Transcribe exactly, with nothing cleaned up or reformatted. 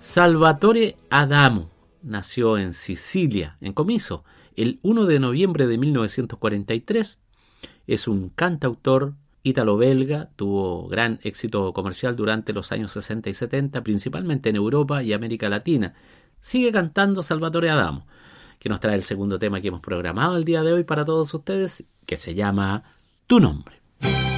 Salvatore Adamo nació en Sicilia, en Comiso, el uno de noviembre de mil novecientos cuarenta y tres. Es un cantautor ítalo-belga, tuvo gran éxito comercial durante los años sesenta y setenta, principalmente en Europa y América Latina. Sigue cantando Salvatore Adamo, que nos trae el segundo tema que hemos programado el día de hoy para todos ustedes, que se llama Tu Nombre.